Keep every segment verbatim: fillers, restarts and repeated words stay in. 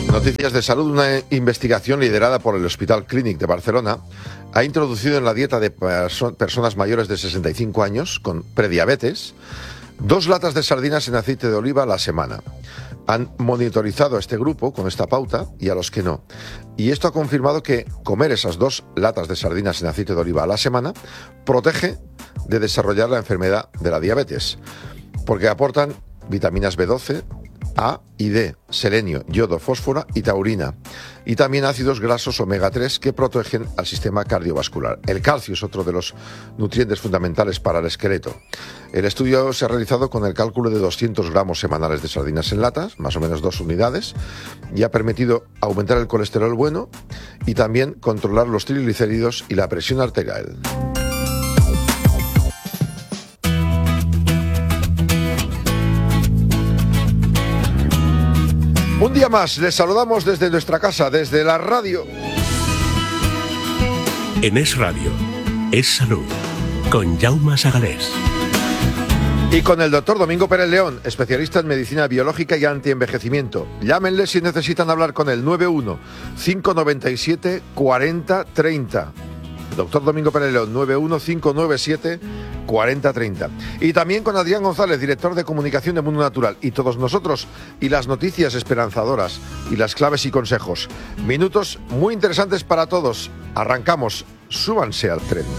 Noticias de salud. Una investigación liderada por el Hospital Clínic de Barcelona ha introducido en la dieta de perso- personas mayores de sesenta y cinco años con prediabetes dos latas de sardinas en aceite de oliva a la semana. Han monitorizado a este grupo con esta pauta y a los que no. Y esto ha confirmado que comer esas dos latas de sardinas en aceite de oliva a la semana protege de desarrollar la enfermedad de la diabetes, porque aportan vitaminas B doce, A y D, selenio, yodo, fósforo y taurina, y también ácidos grasos omega tres que protegen al sistema cardiovascular. El calcio es otro de los nutrientes fundamentales para el esqueleto. El estudio se ha realizado con el cálculo de doscientos gramos semanales de sardinas en latas, más o menos dos unidades, y ha permitido aumentar el colesterol bueno y también controlar los triglicéridos y la presión arterial. Un día más, les saludamos desde nuestra casa, desde la radio. En Es Radio, Es Salud, con Jaume Sagalés. Y con el doctor Domingo Pérez León, especialista en medicina biológica y antienvejecimiento. Llámenle si necesitan hablar con él, nueve uno, cinco nueve siete, cuatro cero tres cero. Doctor Domingo Pérez León, nueve uno, cinco nueve siete, cuatro cero tres cero. Y también con Adrián González, director de comunicación de Mundo Natural. Y todos nosotros, y las noticias esperanzadoras, y las claves y consejos. Minutos muy interesantes para todos. Arrancamos. Súbanse al tren.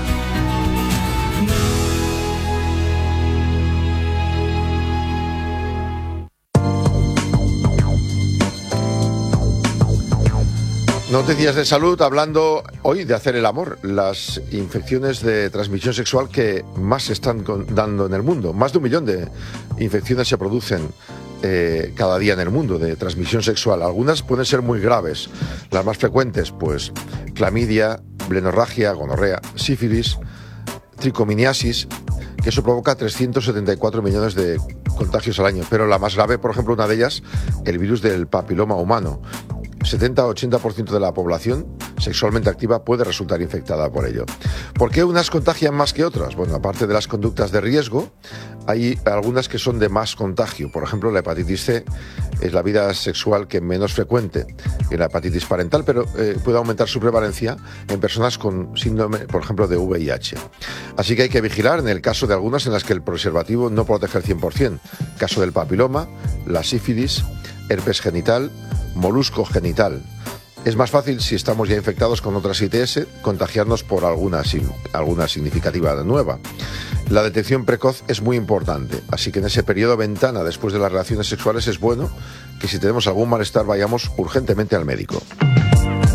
Noticias de salud, hablando hoy de hacer el amor, las infecciones de transmisión sexual que más se están dando en el mundo. Más de un millón de infecciones se producen eh, cada día en el mundo de transmisión sexual. Algunas pueden ser muy graves. Las más frecuentes, pues, clamidia, blenorragia, gonorrea, sífilis, tricominiasis, que eso provoca trescientos setenta y cuatro millones de contagios al año. Pero la más grave, por ejemplo, una de ellas, el virus del papiloma humano. setenta a ochenta por ciento de la población sexualmente activa puede resultar infectada por ello. ¿Por qué unas contagian más que otras? Bueno, aparte de las conductas de riesgo, hay algunas que son de más contagio. Por ejemplo, la hepatitis C es la vida sexual que menos frecuente que la hepatitis parental, pero eh, puede aumentar su prevalencia en personas con síndrome, por ejemplo, de V I H. Así que hay que vigilar en el caso de algunas en las que el preservativo no protege al cien por ciento. Caso del papiloma, la sífilis, herpes genital, molusco genital. Es más fácil, si estamos ya infectados con otras I T S, contagiarnos por alguna, alguna significativa nueva. La detección precoz es muy importante, así que en ese periodo ventana después de las relaciones sexuales es bueno que si tenemos algún malestar vayamos urgentemente al médico.